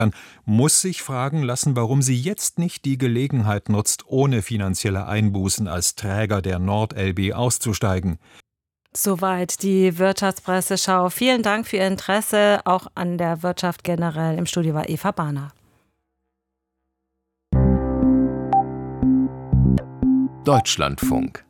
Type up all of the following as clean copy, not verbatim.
muss sich fragen lassen, warum sie jetzt nicht die Gelegenheit nutzt, ohne finanzielle Einbußen als Träger der NordLB auszusteigen. Soweit die Wirtschaftspresseschau. Vielen Dank für Ihr Interesse, auch an der Wirtschaft generell. Im Studio war Eva Bahner. Deutschlandfunk.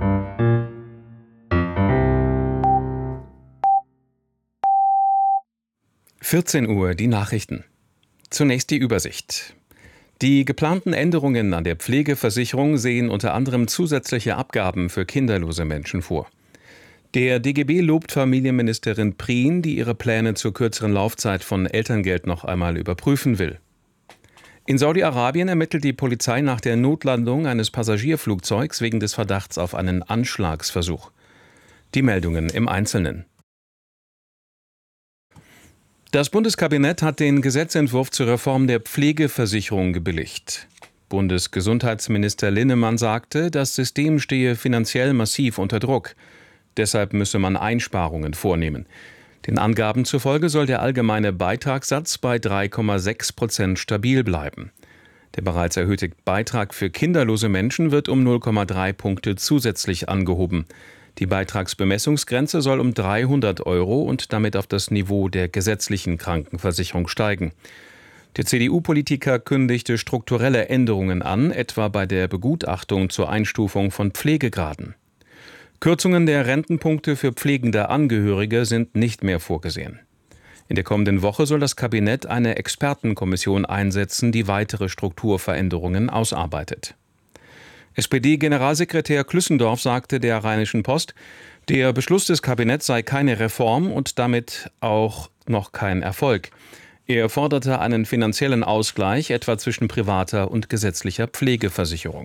(14 Uhr) die Nachrichten. Zunächst die Übersicht. Die geplanten Änderungen an der Pflegeversicherung sehen unter anderem zusätzliche Abgaben für kinderlose Menschen vor. Der DGB lobt Familienministerin Prien, die ihre Pläne zur kürzeren Laufzeit von Elterngeld noch einmal überprüfen will. In Saudi-Arabien ermittelt die Polizei nach der Notlandung eines Passagierflugzeugs wegen des Verdachts auf einen Anschlagsversuch. Die Meldungen im Einzelnen. Das Bundeskabinett hat den Gesetzentwurf zur Reform der Pflegeversicherung gebilligt. Bundesgesundheitsminister Linnemann sagte, das System stehe finanziell massiv unter Druck. Deshalb müsse man Einsparungen vornehmen. Den Angaben zufolge soll der allgemeine Beitragssatz bei 3,6% stabil bleiben. Der bereits erhöhte Beitrag für kinderlose Menschen wird um 0,3 Punkte zusätzlich angehoben. Die Beitragsbemessungsgrenze soll um 300 € und damit auf das Niveau der gesetzlichen Krankenversicherung steigen. Der CDU-Politiker kündigte strukturelle Änderungen an, etwa bei der Begutachtung zur Einstufung von Pflegegraden. Kürzungen der Rentenpunkte für pflegende Angehörige sind nicht mehr vorgesehen. In der kommenden Woche soll das Kabinett eine Expertenkommission einsetzen, die weitere Strukturveränderungen ausarbeitet. SPD-Generalsekretär Klüssendorf sagte der Rheinischen Post, der Beschluss des Kabinetts sei keine Reform und damit auch noch kein Erfolg. Er forderte einen finanziellen Ausgleich, etwa zwischen privater und gesetzlicher Pflegeversicherung.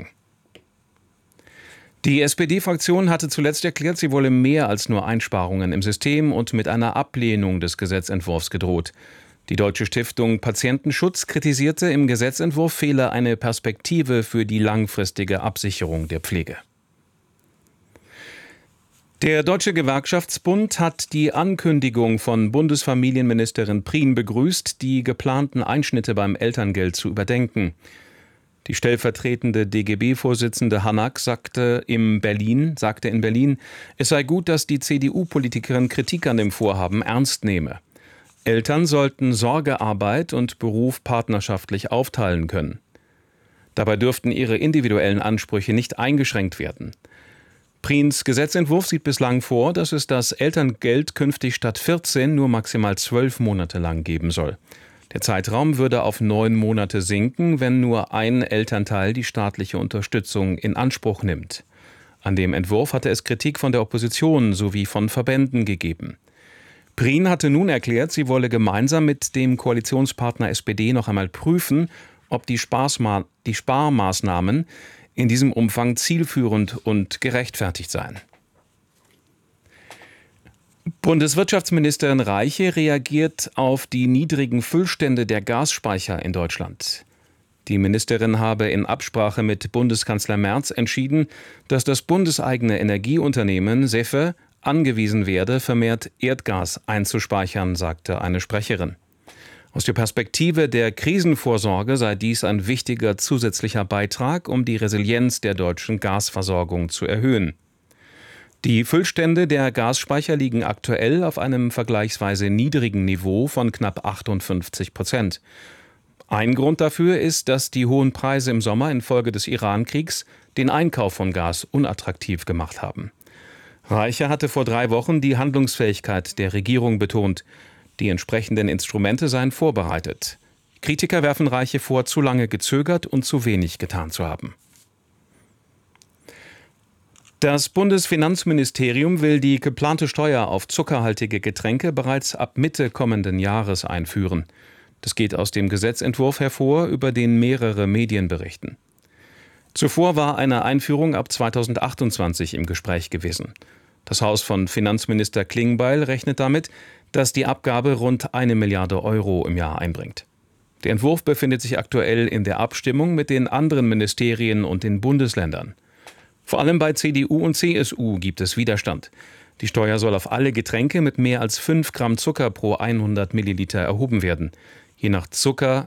Die SPD-Fraktion hatte zuletzt erklärt, sie wolle mehr als nur Einsparungen im System und mit einer Ablehnung des Gesetzentwurfs gedroht. Die Deutsche Stiftung Patientenschutz kritisierte, im Gesetzentwurf fehle eine Perspektive für die langfristige Absicherung der Pflege. Der Deutsche Gewerkschaftsbund hat die Ankündigung von Bundesfamilienministerin Prien begrüßt, die geplanten Einschnitte beim Elterngeld zu überdenken. Die stellvertretende DGB-Vorsitzende Hanak sagte in Berlin, es sei gut, dass die CDU-Politikerin Kritik an dem Vorhaben ernst nehme. Eltern sollten Sorgearbeit und Beruf partnerschaftlich aufteilen können. Dabei dürften ihre individuellen Ansprüche nicht eingeschränkt werden. Priens Gesetzentwurf sieht bislang vor, dass es das Elterngeld künftig statt 14 nur maximal 12 Monate lang geben soll. Der Zeitraum würde auf 9 Monate sinken, wenn nur ein Elternteil die staatliche Unterstützung in Anspruch nimmt. An dem Entwurf hatte es Kritik von der Opposition sowie von Verbänden gegeben. Prien hatte nun erklärt, sie wolle gemeinsam mit dem Koalitionspartner SPD noch einmal prüfen, ob die Sparmaßnahmen in diesem Umfang zielführend und gerechtfertigt seien. Bundeswirtschaftsministerin Reiche reagiert auf die niedrigen Füllstände der Gasspeicher in Deutschland. Die Ministerin habe in Absprache mit Bundeskanzler Merz entschieden, dass das bundeseigene Energieunternehmen SEFE angewiesen werde, vermehrt Erdgas einzuspeichern, sagte eine Sprecherin. Aus der Perspektive der Krisenvorsorge sei dies ein wichtiger zusätzlicher Beitrag, um die Resilienz der deutschen Gasversorgung zu erhöhen. Die Füllstände der Gasspeicher liegen aktuell auf einem vergleichsweise niedrigen Niveau von knapp 58%. Ein Grund dafür ist, dass die hohen Preise im Sommer infolge des Iran-Kriegs den Einkauf von Gas unattraktiv gemacht haben. Reiche hatte vor 3 Wochen die Handlungsfähigkeit der Regierung betont. Die entsprechenden Instrumente seien vorbereitet. Kritiker werfen Reiche vor, zu lange gezögert und zu wenig getan zu haben. Das Bundesfinanzministerium will die geplante Steuer auf zuckerhaltige Getränke bereits ab Mitte kommenden Jahres einführen. Das geht aus dem Gesetzentwurf hervor, über den mehrere Medien berichten. Zuvor war eine Einführung ab 2028 im Gespräch gewesen. Das Haus von Finanzminister Klingbeil rechnet damit, dass die Abgabe rund 1 Milliarde € im Jahr einbringt. Der Entwurf befindet sich aktuell in der Abstimmung mit den anderen Ministerien und den Bundesländern. Vor allem bei CDU und CSU gibt es Widerstand. Die Steuer soll auf alle Getränke mit mehr als 5 Gramm Zucker pro 100 Milliliter erhoben werden. Je nach Zucker